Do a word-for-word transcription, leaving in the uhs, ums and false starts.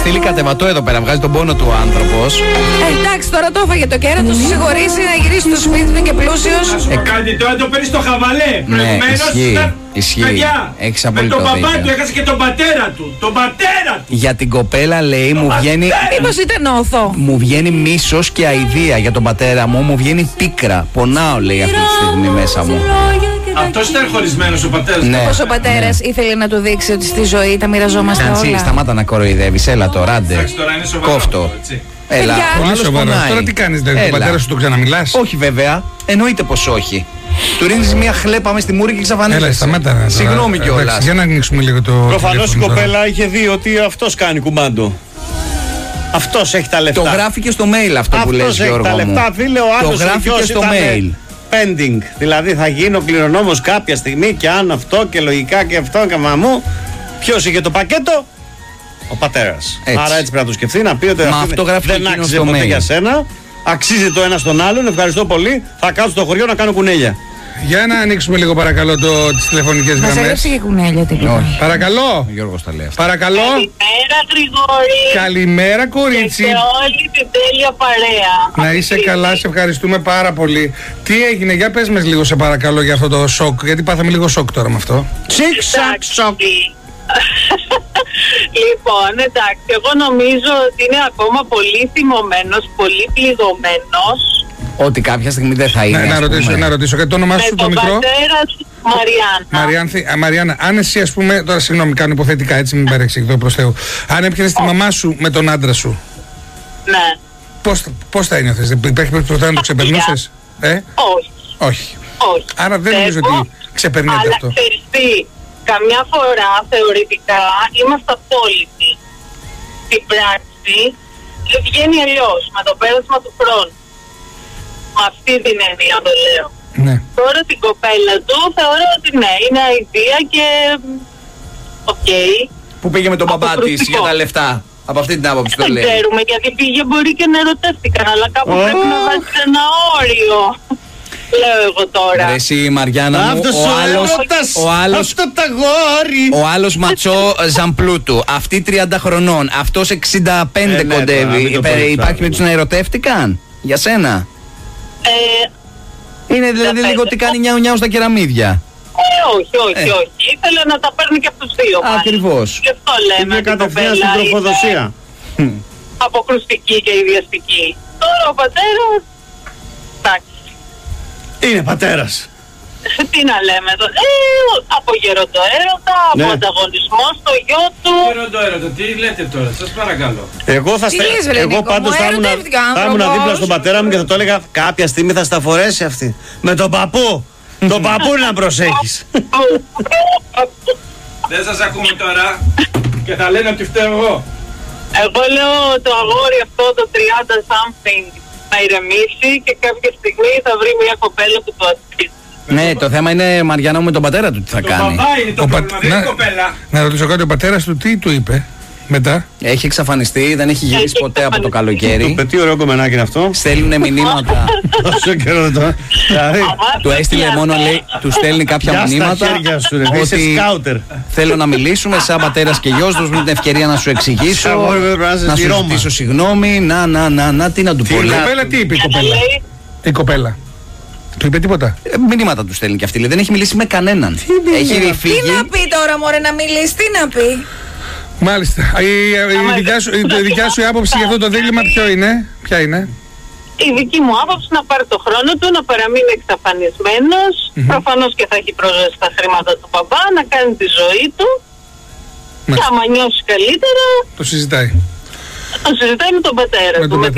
στείλει κατεβατό εδώ πέρα, βγάζει τον πόνο του ο άνθρωπος. Ε, εντάξει, τώρα το έφαγε το κέρατο, του συγχωρήσει να γυρίσει στο σπίτι του και πλούσιος. Να σου πω κάτι, τώρα το παίρνει στο χαβαλέ. Ναι, ισχύει. Ισχύει. Έχεις απολύτως δίκιο. Με τον δίκιο. παπά του έχασε και τον πατέρα του. Τον πατέρα του. Για την κοπέλα λέει μου βγαίνει. Μήπως ήταν όθο. Μου βγαίνει μίσος και αηδία για τον πατέρα μου. Μου βγαίνει πίκρα. Πονάω, λέει αυτή τη στιγμή μέσα μου. Αυτός ήταν χωρισμένος ο πατέρας. Ναι. Πως ο πατέρας ήθελε να του δείξει ότι στη ζωή τα μοιραζόμαστε Καντσί, όλα. σταμάτα να κοροϊδεύεις. Έλα το ράντε. Εντάξει, τώρα είναι σοβαρό. Κόφτο. Έτσι. Έλα. Παιδιά. ο Πολύ άλλος σοβαρά. πονάει. Τώρα τι κάνεις, δηλαδή, τον Έλα. πατέρα σου τον ξαναμιλάς? Όχι βέβαια. Εννοείται πως όχι. Του ρίχνεις μια χλέπα μες στη μούρη και εξαφανίζεσαι. Έλα, σταμάτα. τώρα. Συγγνώμη Εντάξει, κιόλας. Για να ανοίξουμε λίγο το. Προφανώς η τηλέφωνο τώρα. κοπέλα είχε δει ότι αυτός κάνει κουμάντο. Αυτός έχει τα λεφτά. Το γράφει και στο mail αυτό που λες, Αυτός έχει Γιώργο τα μου. λεφτά, φίλε, ο Το άλλος γράφει και στο mail. pending. Δηλαδή θα γίνει ο κληρονόμος κάποια στιγμή και αν αυτό και λογικά και αυτό και μαμού. Ποιος είχε το πακέτο? Ο πατέρας. Έτσι. Άρα έτσι πρέπει να το σκεφτεί, να πει ότι Μα αυτή αυτό γράφει δεν εκείνο άξιζε στο ποτέ mail. για σένα. Αξίζει το ένα στον άλλον. Ευχαριστώ πολύ. Θα κάτσω στο χωριό να κάνω κουνέλια. Για να ανοίξουμε λίγο παρακαλώ το, τις τηλεφωνικές Μας γραμμές. έγραψε και κουνέλια τίποτα. Όχι. Παρακαλώ. Ο Γιώργος τα λέει αυτά. Παρακαλώ. Καλημέρα, Γρηγόρη. Καλημέρα, κορίτσι. Και σε όλη την τέλεια παρέα. Να είσαι καλά, σε ευχαριστούμε πάρα πολύ. Τι έγινε, για πες μας λίγο σε παρακαλώ για αυτό το σοκ, γιατί πάθαμε λίγο σοκ τώρα με αυτό. Τσικ, σακ, σοκ. Λοιπόν, εντάξει, εγώ νομίζω ότι είναι ακόμα πολύ θυμωμένος, πολύ πληγωμένος. Ότι κάποια στιγμή δεν θα είναι. Να, να, ας ρωτήσω, πούμε. να ρωτήσω και το όνομά Με σου το τον μικρό. πατέρα του Μαριάννα. Μαριάνθη, α, Μαριάννα, αν εσύ ας πούμε, τώρα συγγνώμη κάνω υποθετικά έτσι μην παρεξηγηθώ προς Θεού. Αν έπιανες τη μαμά σου με τον άντρα σου, Ναι. πώς, πώς θα ένιωθες, υπάρχει πιθανότητα να το ξεπερνούσες? Ε, Όχι, όχι. όχι. Άρα δεν νομίζω Πιστεύω, ότι ξεπερνείται αλλά αυτό. ξέρεις τι, καμιά φορά θεωρητικά είμαστε απόλυτοι. Στην πράξη βγαίνει αλλιώς με το πέρασμα του χρόνου. Με αυτή την έννοια το λέω. Ναι. Τώρα την κοπέλα του θεωρώ ότι ναι, είναι αηδία και οκ. Που πήγε με τον μπαμπά της Αποκρουστικό. για τα λεφτά. Από αυτή την άποψη το Δεν λέει. ξέρουμε γιατί πήγε, μπορεί και να ερωτεύτηκαν, αλλά κάπου Ω. πρέπει να βάζει ένα όριο. Λέω εγώ τώρα. Ρε εσύ Μαριάννα μου, Αυτός ο ο άλλος, έρωτας, ο άλλος, αυτό τα γόρι. ο άλλος ματσό Ζαμπλούτου, αυτή τριάντα χρονών, αυτός εξήντα πέντε Ε, ναι, τώρα, κοντεύει. μην το Υπέ- πολύ Υπάρχει ψάχνω. με τους να ερωτεύτηκαν, για σένα. Ε, Είναι δηλαδή πέντε. λίγο ότι κάνει νιάου νιάου στα κεραμίδια. ε, όχι, όχι, Ε. όχι. Ήθελε να τα παίρνει και αυτούς δύο. μάλλον. Ακριβώς. Γι' αυτό λέμε Πήγε ότι η κατευθείαν στην κοπέλα τροφοδοσία. είναι αποκρουστική και ιδιαστική. Τώρα ο πατέρας, εντάξει. Είναι πατέρας. Τι να λέμε εδώ. Ε, από γεροντό έρωτα, από Ναι. ανταγωνισμό στο γιο του. Έρωτα, έρωτα, τι λέτε τώρα, σας παρακαλώ. Εγώ, θα Τι στε... λες, ρε, Εγώ Νίκο πάντως μου, θα ήμουν, ερωτεύτηκε ο θα ήμουν άνθρωπος. δίπλα στον πατέρα μου και θα το έλεγα κάποια στιγμή θα στα φορέσει αυτή. Με τον παππού. Τον παππού να προσέχεις. Δεν σας ακούμε τώρα και θα λένε ότι φταίω εγώ. Εγώ λέω το αγόρι αυτό το τριάντα something να ηρεμήσει και κάποια στιγμή θα βρει μια κοπέλα που το αξίζει. Ναι, το θέμα είναι Μαριάννα μου με τον πατέρα του τι θα Το κάνει. μπαμπά είναι το Ο πα- πρόβλημα, δεν είναι η να- κοπέλα. Να ρωτήσω κάτι, ο πατέρας του τι του είπε μετά? Έχει εξαφανιστεί, δεν έχει γυρίσει Έχει ποτέ από το εξαφανιστεί. Το καλοκαίρι. πετύχει ωραίο κομμενάκι είναι αυτό. Στέλνουν μηνύματα. Τόσο καιρό τώρα. Δηλαδή, Του έστειλε μόνο, λέει, του στέλνει κάποια γεια στα μηνύματα χέρια σου, ρε. Είσαι ότι σκάουτερ. θέλω να μιλήσουμε σαν πατέρας και γιος, δώσ' μου την ευκαιρία να σου εξηγήσω, Αγόρι, πρέπει να είσαι να στη σου Ρώμα. ζητήσω συγγνώμη, να, να, να, να, τι να του πω. Η λέει. κοπέλα τι είπε η κοπέλα? Λέει, Η κοπέλα. Του είπε τίποτα? Ε, Μηνύματα του στέλνει και αυτή, λέει, δεν έχει μιλήσει με κανέναν. Έχει Τι φύγει. να πει τώρα, μωρέ, να μιλήσει, τι να πει. Μάλιστα. Η, η, η, δικιά σου, η, η δικιά σου η άποψη για αυτό το δίλημμα ποιο είναι? Ποια είναι? η δική μου άποψη να πάρει το χρόνο του, να παραμείνει εξαφανισμένος. Μμμ. Προφανώς και θα έχει πρόσβαση στα χρήματα του παπά, να κάνει τη ζωή του. Και Μάλιστα. άμα νιώσει καλύτερα, Το συζητάει. το συζητάει με τον πατέρα Με του. τον με